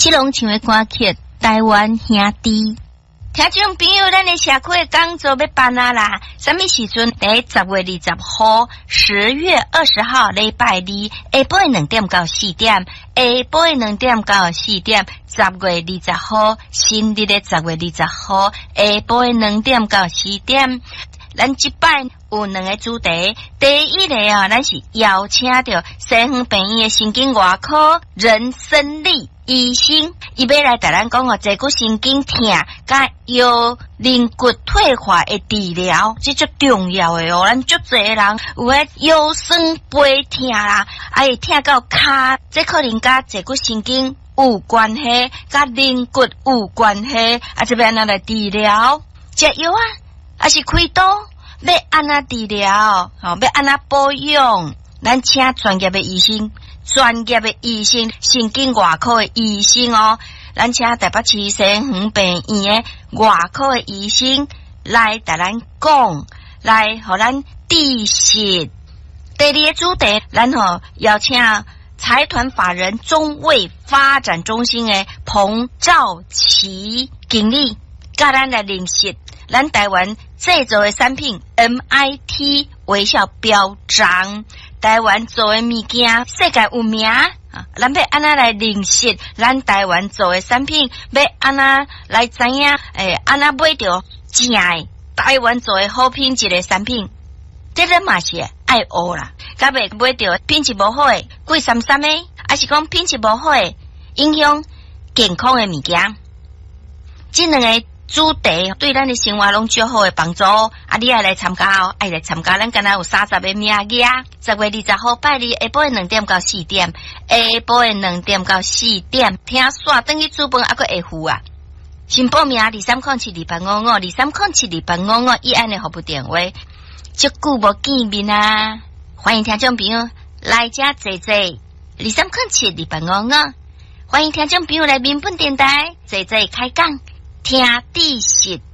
七龙唱的歌曲《台湾兄弟》。听众朋友，咱的社区的工作要办啊啦！什么时阵？在10月20号，10月20号，礼拜二，下晡2点到4点，下晡2点到4点。10月20号，新历的10月20号，下晡2点到4点。咱这摆有2个主题，第一个啊，咱是邀请到西园病院的神经外科任生理医生，伊要来带咱讲哦，坐骨神经痛甲腰韧骨退化的治疗，这足重要的哦。咱足侪人有迄腰酸背痛啦，会痛到骹，这可能甲坐骨神经有关系，甲韧骨有关系，这要安怎来治疗？食药啊？还是开刀？要安怎治疗？要安怎保养？咱请专业的医生，神经外科的医生哦。咱请台北市西园病院的外科的医生来带咱讲，来互咱知识。第二个主题，咱邀请财团法人中卫发展中心的彭兆琪经理，甲咱来认识咱台湾制造的产品 MIT 微笑标章，台湾做的物件世界有名啊！咱要安怎来认识咱台湾做的产品？要安怎来知影？安怎买到正的台湾做的好品质的产品？这个嘛是爱学啦，甲袂买到品质无好的贵三的，还是讲品质无好的影响健康的物件？这2个主题对咱的生活拢足好的帮助，你爱来参加哦，爱来参加，咱敢若有30个名额。10月20号拜二下晡2点到4点，下晡2点到4点，听煞等于主办还佫会付啊！先报名23072855，23072855，以安的服务电话。足久无见面啊！欢迎听众朋友来遮坐坐，23072855，欢迎听众朋友来民本电台坐坐开讲。听知识。